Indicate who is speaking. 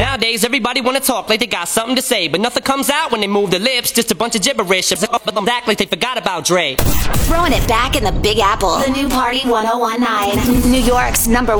Speaker 1: Nowadays, everybody wanna talk like they got something to say, but nothing comes out when they move their lips, just a bunch of gibberish. Act like they forgot about Dre.
Speaker 2: Throwing it back in the Big Apple. The new Party 1019. New York's #1